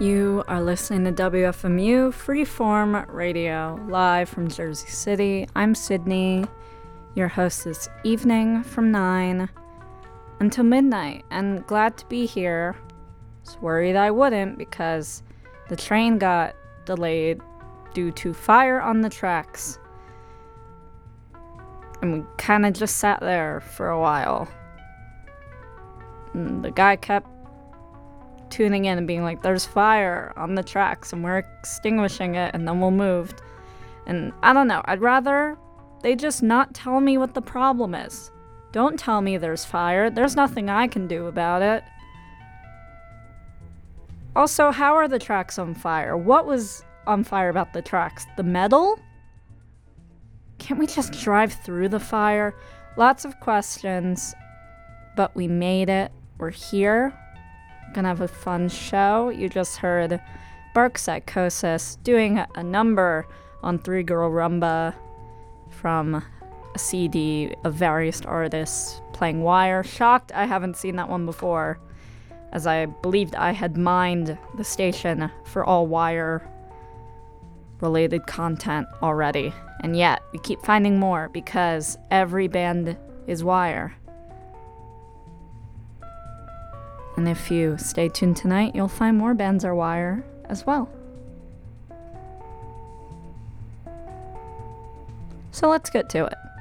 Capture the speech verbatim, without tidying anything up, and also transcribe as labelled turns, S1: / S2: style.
S1: You are listening to W F M U Freeform Radio, live from Jersey City. I'm Sydney, your host this evening from nine until midnight, and glad to be here. I was worried I wouldn't because the train got delayed due to fire on the tracks. And we kind of just sat there for a while. And the guy kept tuning in and being like, there's fire on the tracks and we're extinguishing it and then we'll move. And I don't know, I'd rather they just not tell me what the problem is. Don't tell me there's fire. There's nothing I can do about it. Also, how are the tracks on fire? What was on fire about the tracks? The metal? Can't we just drive through the fire? Lots of questions, but we made it. We're here. Gonna have a fun show. You just heard Bark Psychosis doing a number on Three Girl Rumba from a C D of various artists playing Wire. Shocked I haven't seen that one before, as I believed I had mined the station for all Wire related content already. And yet, we keep finding more because every band is Wire. And if you stay tuned tonight, you'll find more bands are Wire as well. So let's get to it.